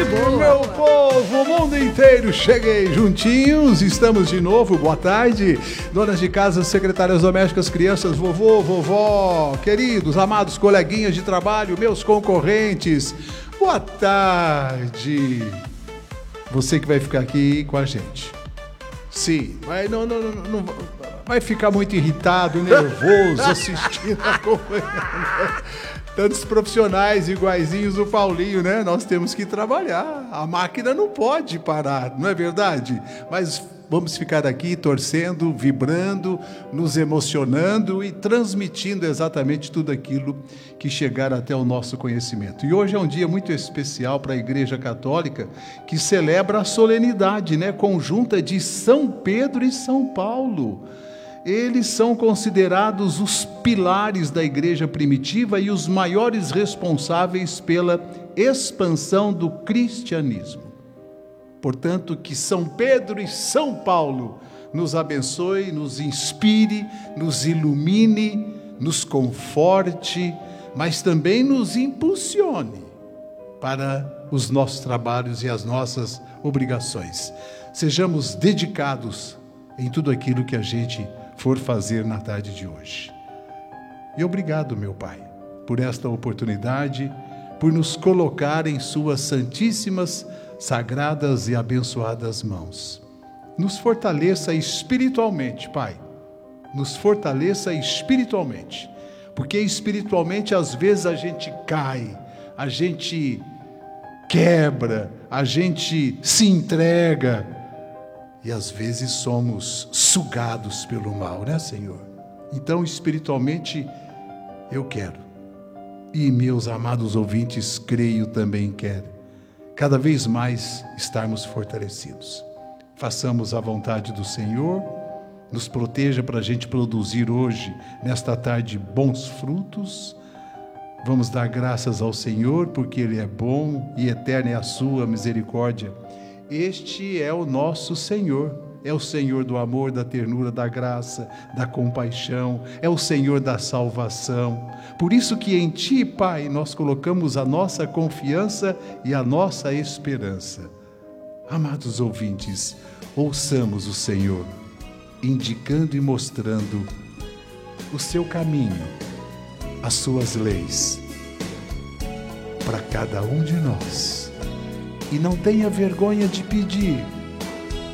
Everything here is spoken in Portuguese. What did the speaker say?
gente boa. Meu povo, o mundo inteiro, cheguei juntinhos, estamos de novo, boa tarde. Donas de casa, secretárias domésticas, crianças, vovô, vovó, queridos, amados coleguinhas de trabalho, meus concorrentes, boa tarde. Você que vai ficar aqui com a gente. Sim, mas não vai ficar muito irritado, nervoso, assistindo, acompanhando. Tantos profissionais iguaizinhos o Paulinho, né? Nós temos que trabalhar. A máquina não pode parar, não é verdade? Mas vamos ficar aqui torcendo, vibrando, nos emocionando e transmitindo exatamente tudo aquilo que chegar até o nosso conhecimento. E hoje é um dia muito especial para a Igreja Católica, que celebra a solenidade, né, conjunta de São Pedro e São Paulo. Eles são considerados os pilares da igreja primitiva e os maiores responsáveis pela expansão do cristianismo. Portanto, que São Pedro e São Paulo nos abençoe, nos inspire, nos ilumine, nos conforte, mas também nos impulsione para os nossos trabalhos e as nossas obrigações. Sejamos dedicados em tudo aquilo que a gente for fazer na tarde de hoje. E obrigado, meu Pai, por esta oportunidade, por nos colocar em suas santíssimas, sagradas e abençoadas mãos. Nos fortaleça espiritualmente, Pai. Nos fortaleça espiritualmente, porque espiritualmente às vezes a gente cai, a gente quebra, a gente se entrega, e às vezes somos sugados pelo mal, né, Senhor? Então, espiritualmente, eu quero. E meus amados ouvintes, creio também querem. Cada vez mais estarmos fortalecidos. Façamos a vontade do Senhor. Nos proteja para a gente produzir hoje, nesta tarde, bons frutos. Vamos dar graças ao Senhor, porque Ele é bom e eterna é a sua misericórdia. Este é o nosso Senhor, é o Senhor do amor, da ternura, da graça, da compaixão, é o Senhor da salvação. Por isso que em Ti, Pai, nós colocamos a nossa confiança e a nossa esperança. Amados ouvintes, ouçamos o Senhor, indicando e mostrando o seu caminho, as suas leis, para cada um de nós. E não tenha vergonha de pedir,